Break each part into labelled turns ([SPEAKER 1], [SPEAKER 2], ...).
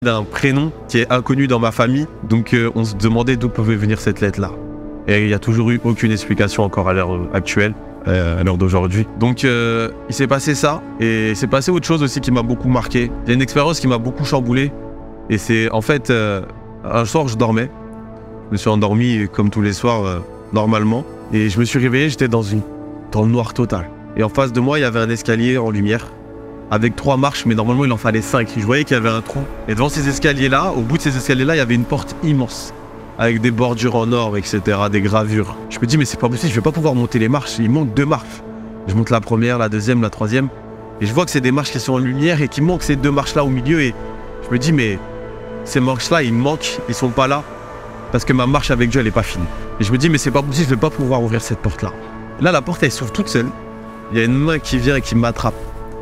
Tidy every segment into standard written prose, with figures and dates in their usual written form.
[SPEAKER 1] d'un prénom qui est inconnu dans ma famille. Donc on se demandait d'où pouvait venir cette lettre-là. Et il n'y a toujours eu aucune explication encore à l'heure actuelle, à l'heure d'aujourd'hui. Donc il s'est passé ça, et il s'est passé autre chose aussi qui m'a beaucoup marqué. Il y a une expérience qui m'a beaucoup chamboulé. Et c'est en fait, un soir je dormais. Je me suis endormi comme tous les soirs, normalement. Et je me suis réveillé, j'étais dans le noir total. Et en face de moi, il y avait un escalier en lumière, avec 3 marches, mais normalement il en fallait 5. Je voyais qu'il y avait un trou. Et devant ces escaliers-là, au bout de ces escaliers-là, il y avait une porte immense, avec des bordures en or, etc., des gravures. Je me dis, mais c'est pas possible, je vais pas pouvoir monter les marches, il manque 2 marches. Je monte la première, la deuxième, la troisième, et je vois que c'est des marches qui sont en lumière et qu'il manque ces 2 marches-là au milieu. Et je me dis, mais ces marches-là, ils manquent, ils sont pas là, parce que ma marche avec Dieu, elle est pas finie. Et je me dis, mais c'est pas possible, je vais pas pouvoir ouvrir cette porte-là. Là, la porte, elle s'ouvre toute seule. Il y a une main qui vient et qui m'attrape,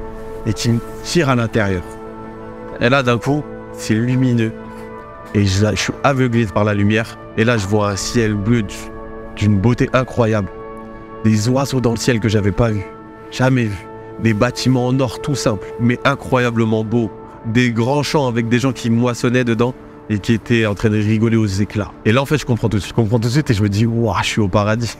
[SPEAKER 1] et qui me tire à l'intérieur. Et là, d'un coup, c'est lumineux. Et je suis aveuglé par la lumière. Et là, je vois un ciel bleu d'une beauté incroyable. Des oiseaux dans le ciel que j'avais pas vu, jamais vu. Des bâtiments en or tout simples, mais incroyablement beaux. Des grands champs avec des gens qui moissonnaient dedans et qui étaient en train de rigoler aux éclats. Et là, en fait, je comprends tout de suite. Je comprends tout de suite et je me dis, waouh, je suis au paradis.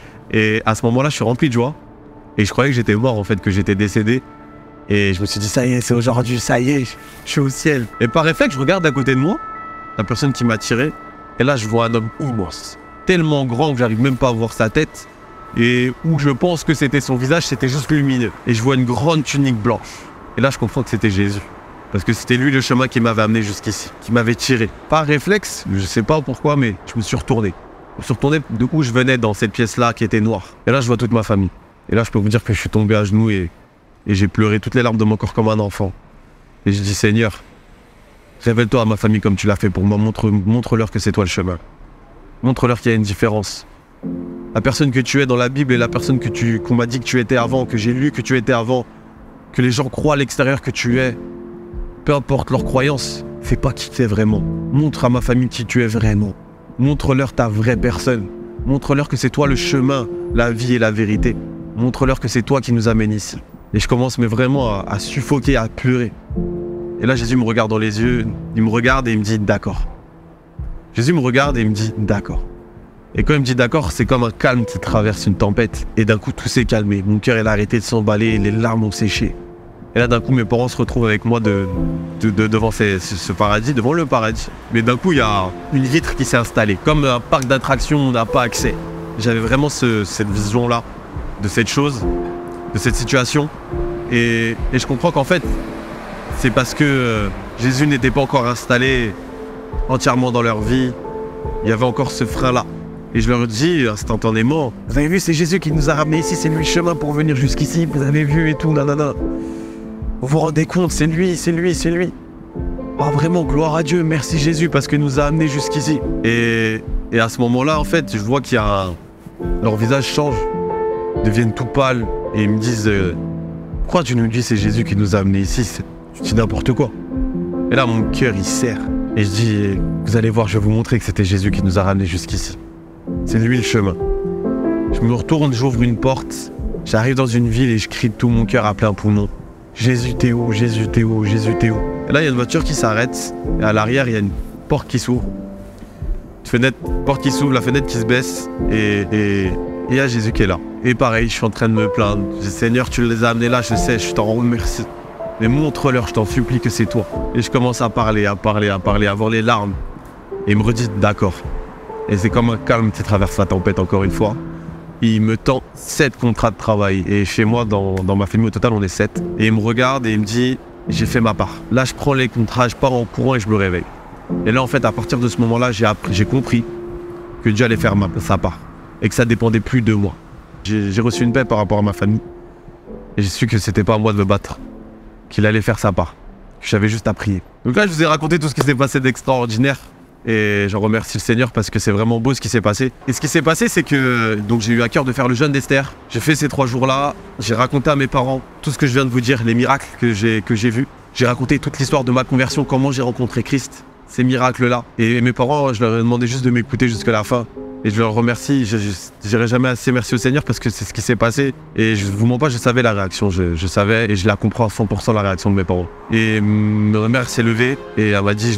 [SPEAKER 1] Et à ce moment-là, je suis rempli de joie. Et je croyais que j'étais mort, en fait, que j'étais décédé. Et je me suis dit, ça y est, c'est aujourd'hui, ça y est, je suis au ciel. Et par réflexe, je regarde à côté de moi, la personne qui m'a tiré. Et là, je vois un homme immense, tellement grand que j'arrive même pas à voir sa tête. Et où je pense que c'était son visage, c'était juste lumineux. Et je vois une grande tunique blanche. Et là, je comprends que c'était Jésus. Parce que c'était lui le chemin qui m'avait amené jusqu'ici, qui m'avait tiré. Par réflexe, je sais pas pourquoi, mais je me suis retourné. Je me suis retourné de où je venais dans cette pièce-là qui était noire. Et là, je vois toute ma famille. Et là, je peux vous dire que je suis tombé à genoux et j'ai pleuré toutes les larmes de mon corps comme un enfant. Et je dis, Seigneur, révèle-toi à ma famille comme tu l'as fait pour moi. Montre-leur que c'est toi le chemin. Montre-leur qu'il y a une différence. La personne que tu es dans la Bible et la personne qu'on m'a dit que tu étais avant, que j'ai lu que tu étais avant, que les gens croient à l'extérieur que tu es. Peu importe leur croyance, fais pas qui tu es vraiment. Montre à ma famille qui tu es vraiment. Montre-leur ta vraie personne. Montre-leur que c'est toi le chemin, la vie et la vérité. Montre-leur que c'est toi qui nous amènes ici. Et je commence mais vraiment à suffoquer, à pleurer. Et là, Jésus me regarde dans les yeux, il me regarde et il me dit « d'accord ». Jésus me regarde et il me dit « d'accord ». Et quand il me dit « d'accord », c'est comme un calme qui traverse une tempête. Et d'un coup, tout s'est calmé. Mon cœur, il a arrêté de s'emballer, les larmes ont séché. Et là, d'un coup, mes parents se retrouvent avec moi devant ce paradis, devant le paradis. Mais d'un coup, il y a une vitre qui s'est installée. Comme un parc d'attractions, on n'a pas accès. J'avais vraiment cette vision-là, de cette chose, de cette situation. Et je comprends qu'en fait, c'est parce que Jésus n'était pas encore installé entièrement dans leur vie. Il y avait encore ce frein-là. Et je leur dis instantanément, vous avez vu, c'est Jésus qui nous a ramenés ici, c'est lui le chemin pour venir jusqu'ici, vous avez vu et tout, nanana. Vous vous rendez compte, c'est lui, c'est lui, c'est lui. Oh vraiment, gloire à Dieu, merci Jésus parce qu'il nous a amenés jusqu'ici. Et à ce moment-là, en fait, je vois qu'il y a leur visage change, deviennent tout pâles et ils me disent pourquoi tu nous dis c'est Jésus qui nous a amenés ici, tu dis n'importe quoi. Et là, mon cœur, il serre. Et je dis, vous allez voir, je vais vous montrer que c'était Jésus qui nous a ramenés jusqu'ici. C'est lui le chemin. Je me retourne, j'ouvre une porte, j'arrive dans une ville et je crie de tout mon cœur à plein poumon. Jésus, t'es où? Jésus, t'es où? Jésus, t'es où? Et là, il y a une voiture qui s'arrête. Et à l'arrière, il y a une porte qui s'ouvre. Porte qui s'ouvre, la fenêtre qui se baisse. Et il y a Jésus qui est là. Et pareil, je suis en train de me plaindre. Je dis, Seigneur, tu les as amenés là, je sais, je t'en remercie. Mais montre-leur, je t'en supplie que c'est toi. Et je commence à parler, à avoir les larmes. Et il me redit, d'accord. Et c'est comme un calme qui traverse la tempête encore une fois. Il me tend 7 contrats de travail. Et chez moi, dans ma famille, au total, on est 7. Et il me regarde et il me dit, j'ai fait ma part. Là, je prends les contrats, je pars en courant et je me réveille. Et là, en fait, à partir de ce moment-là, j'ai compris que Dieu allait faire sa part. Et que ça dépendait plus de moi. J'ai reçu une paix par rapport à ma famille. Et j'ai su que c'était pas à moi de me battre. Qu'il allait faire sa part. Que j'avais juste à prier. Donc là, je vous ai raconté tout ce qui s'est passé d'extraordinaire. Et j'en remercie le Seigneur parce que c'est vraiment beau ce qui s'est passé. Et ce qui s'est passé, c'est que donc j'ai eu à cœur de faire le jeûne d'Esther. J'ai fait ces 3 jours-là. J'ai raconté à mes parents tout ce que je viens de vous dire, les miracles que j'ai vus. J'ai raconté toute l'histoire de ma conversion, comment j'ai rencontré Christ, ces miracles-là. Et mes parents, je leur ai demandé juste de m'écouter jusqu'à la fin. Et je leur remercie, je dirai jamais assez merci au Seigneur parce que c'est ce qui s'est passé. Et je vous mens pas, je savais la réaction, je savais et je la comprends à 100% la réaction de mes parents. Et ma mère s'est levée et elle m'a dit